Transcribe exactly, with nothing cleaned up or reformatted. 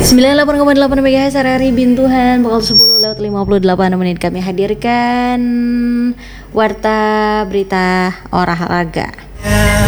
sembilan puluh delapan koma delapan MHz R R I Bintuhan pukul sepuluh lewat lima puluh delapan menit kami hadirkan Warta Berita Olahraga.